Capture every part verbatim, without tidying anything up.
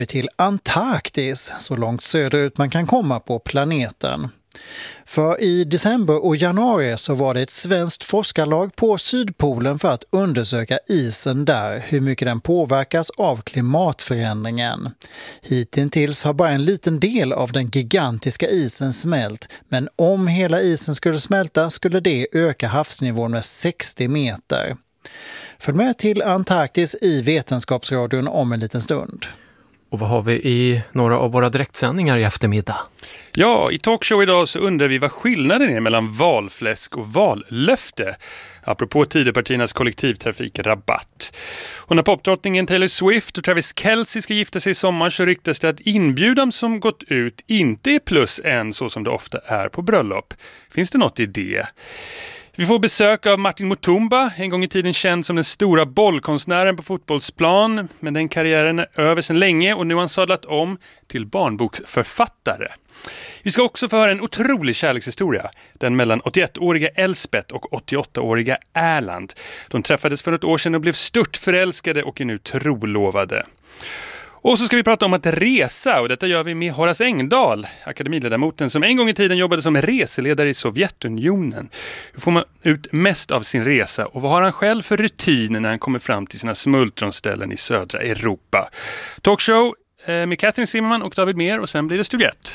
till Antarktis, så långt söderut man kan komma på planeten. För i december och januari så var det ett svenskt forskarlag på Sydpolen för att undersöka isen där, hur mycket den påverkas av klimatförändringen. Hittills har bara en liten del av den gigantiska isen smält, men om hela isen skulle smälta skulle det öka havsnivån med sextio meter. Följ med till Antarktis i Vetenskapsradion om en liten stund. Och vad har vi i några av våra direktsändningar i eftermiddag? Ja, i talkshow idag så undrar vi vad skillnaden är mellan valfläsk och vallöfte. Apropå Tidöpartiernas kollektivtrafikrabatt. Och när popdrottningen Taylor Swift och Travis Kelce ska gifta sig i sommar så ryktas det att inbjudan som gått ut inte är plus en så som det ofta är på bröllop. Finns det något i det? Vi får besök av Martin Mutumba, en gång i tiden känd som den stora bollkonstnären på fotbollsplan. Men den karriären är över sedan länge och nu har han sadlat om till barnboksförfattare. Vi ska också få höra en otrolig kärlekshistoria. Den mellan åttioettåriga Elspeth och åttioåttaåriga Erland. De träffades för något år sedan och blev stört förälskade och är nu trolovade. Och så ska vi prata om att resa, och detta gör vi med Horace Engdahl, akademiledamoten som en gång i tiden jobbade som reseledare i Sovjetunionen. Hur får man ut mest av sin resa och vad har han själv för rutiner när han kommer fram till sina smultronställen i södra Europa? Talkshow med Catherine Zimmerman och David Mer och sen blir det Studiett.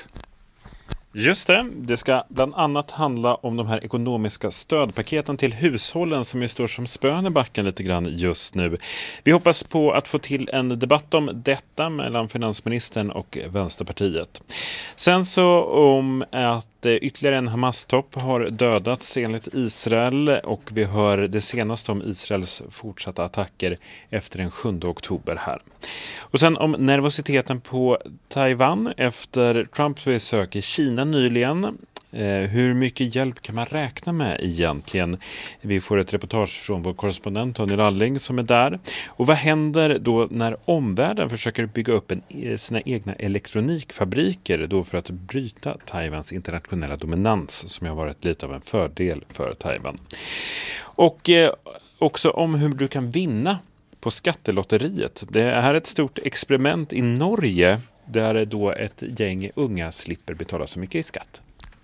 Just det, det ska bland annat handla om de här ekonomiska stödpaketen till hushållen som ju står som spön i backen lite grann just nu. Vi hoppas på att få till en debatt om detta mellan finansministern och Vänsterpartiet. Sen så om att ytterligare en Hamas-topp har dödats enligt Israel och vi hör det senaste om Israels fortsatta attacker efter den sjunde oktober här. Och sen om nervositeten på Taiwan efter Trumps besök i Kina nyligen. Eh, hur mycket hjälp kan man räkna med egentligen? Vi får ett reportage från vår korrespondent Tony Lalling som är där. Och vad händer då när omvärlden försöker bygga upp en, sina egna elektronikfabriker då för att bryta Taiwans internationella dominans som har varit lite av en fördel för Taiwan? Och eh, också om hur du kan vinna på skattelotteriet. Det är ett stort experiment i Norge där då ett gäng unga slipper betala så mycket i skatt.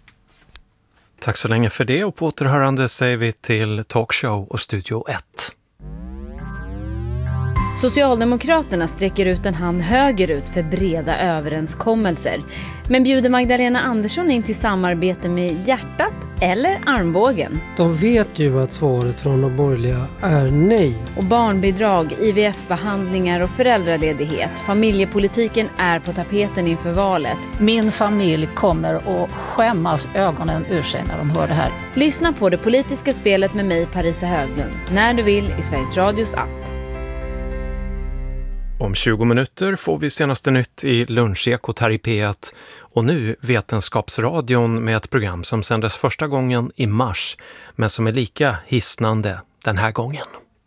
Tack så länge för det och på återhörande säger vi till Talkshow och Studio ett. Socialdemokraterna sträcker ut en hand högerut för breda överenskommelser. Men bjuder Magdalena Andersson in till samarbete med hjärtat eller armbågen? De vet ju att svaret från de borgerliga är nej. Och barnbidrag, I V F-behandlingar och föräldraledighet. Familjepolitiken är på tapeten inför valet. Min familj kommer att skämmas ögonen ur sig när de hör det här. Lyssna på det politiska spelet med mig, Parisa Höglund, när du vill i Sveriges Radios app. Om tjugo minuter får vi senaste nytt i Lunchekot här i P ett och nu Vetenskapsradion med ett program som sändes första gången i mars men som är lika hisnande den här gången.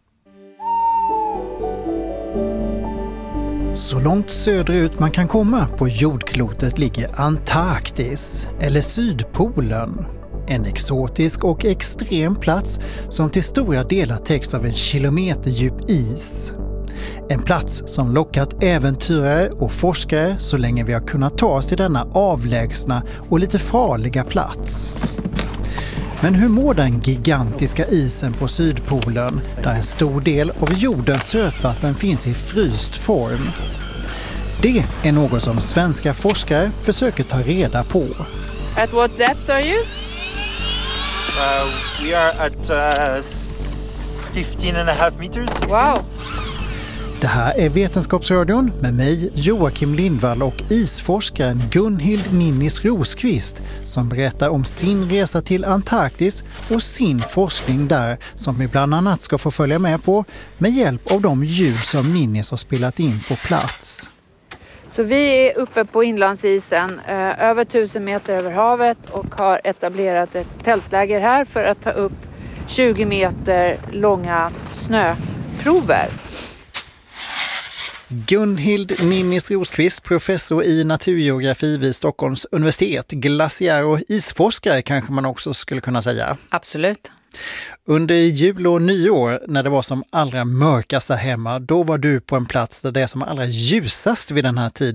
Så långt söderut man kan komma på jordklotet ligger Antarktis eller Sydpolen. En exotisk och extrem plats som till stora delar täcks av en kilometerdjup is. En plats som lockat äventyrare och forskare så länge vi har kunnat ta oss till denna avlägsna och lite farliga plats. Men hur mår den gigantiska isen på Sydpolen där en stor del av jordens sötvatten finns i fryst form? Det är något som svenska forskare försöker ta reda på. At what depth are you? Uh, we are at uh, fifteen and a half meters. sixteen. Wow. Det här är Vetenskapsradion med mig, Joakim Lindvall och isforskaren Gunhild Ninnis Rosqvist som berättar om sin resa till Antarktis och sin forskning där som vi bland annat ska få följa med på med hjälp av de ljud som Ninnis har spelat in på plats. Så vi är uppe på inlandsisen, eh, över tusen meter över havet och har etablerat ett tältläger här för att ta upp tjugo meter långa snöprover. Gunhild Ninnis Rosqvist, professor i naturgeografi vid Stockholms universitet, glaciär- och isforskare kanske man också skulle kunna säga. Absolut. Under jul och nyår, när det var som allra mörkast där hemma, då var du på en plats där det är som allra ljusast vid den här tiden.